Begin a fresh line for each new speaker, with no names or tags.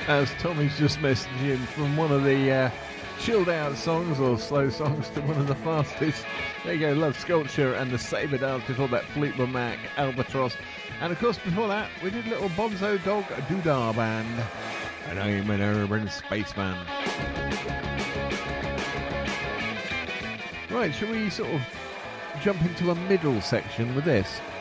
As Tommy's just messaging from one of the chilled out songs or slow songs to one of the fastest. There you go, Love Sculpture and the Sabre Dance. Before that, Fleetwood Mac, Albatross. And of course, before that, we did little Bonzo Dog Doodah Band. And I'm an urban spaceman. Right, shall we sort of jump into a middle section with this?